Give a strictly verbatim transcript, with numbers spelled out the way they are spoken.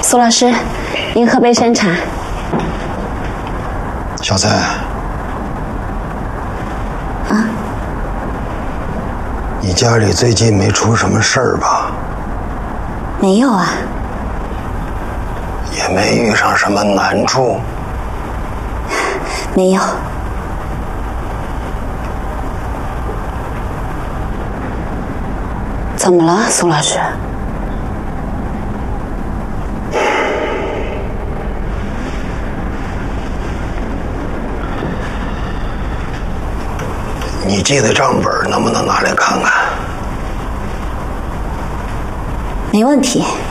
苏老师，您喝杯参茶。 小蔡。 啊？ 你家里最近没出什么事儿吧？ 没有啊。 也没遇上什么难处？ 没有。怎么了，苏老师？ 你记的账本能不能拿来看看？ 没问题。